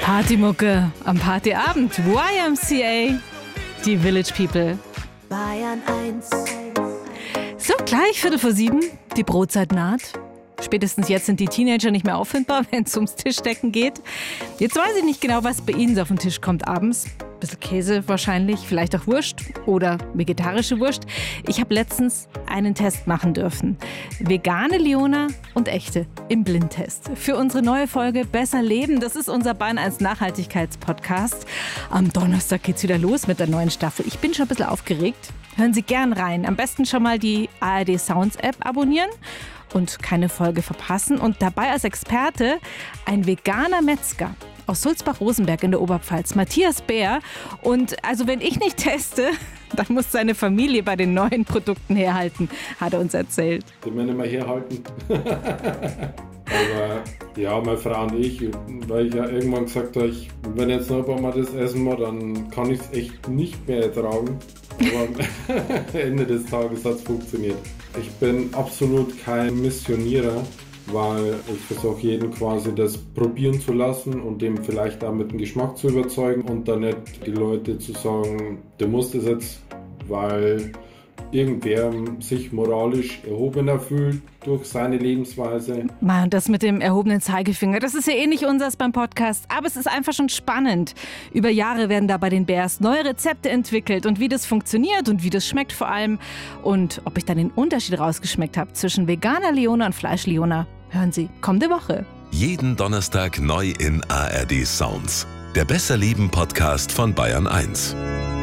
Partymucke am Partyabend. YMCA, die Village People. Bayern 1. So, gleich 6:45, die Brotzeit naht. Spätestens jetzt sind die Teenager nicht mehr auffindbar, wenn es ums Tischdecken geht. Jetzt weiß ich nicht genau, was bei Ihnen so auf den Tisch kommt abends. Ein bisschen Käse wahrscheinlich, vielleicht auch Wurst oder vegetarische Wurst. Ich habe letztens einen Test machen dürfen. Vegane Leona und echte im Blindtest. Für unsere neue Folge Besser Leben. Das ist unser Bayern 1 Nachhaltigkeitspodcast. Am Donnerstag geht's wieder los mit der neuen Staffel. Ich bin schon ein bisschen aufgeregt. Hören Sie gern rein. Am besten schon mal die ARD Sounds App abonnieren und keine Folge verpassen. Und dabei als Experte ein veganer Metzger aus Sulzbach-Rosenberg in der Oberpfalz, Matthias Bär. Und also wenn ich nicht teste, dann muss seine Familie bei den neuen Produkten herhalten, hat er uns erzählt. Die müssen nicht mehr herhalten. Aber ja, meine Frau und ich, weil ich ja irgendwann gesagt habe, wenn jetzt noch ein paar Mal das essen muss, dann kann ich es echt nicht mehr ertragen. Aber am Ende des Tages hat es funktioniert. Ich bin absolut kein Missionierer, weil ich versuche jeden quasi das probieren zu lassen und dem vielleicht damit den Geschmack zu überzeugen und dann nicht die Leute zu sagen, der muss das jetzt, weil irgendwer sich moralisch erhobener fühlt durch seine Lebensweise. Und das mit dem erhobenen Zeigefinger, das ist ja eh nicht unseres beim Podcast, aber es ist einfach schon spannend. Über Jahre werden da bei den Bärs neue Rezepte entwickelt und wie das funktioniert und wie das schmeckt vor allem. Und ob ich dann den Unterschied rausgeschmeckt habe zwischen veganer Leona und Fleisch-Leona, hören Sie kommende Woche. Jeden Donnerstag neu in ARD Sounds. Der Besser Leben Podcast von Bayern 1.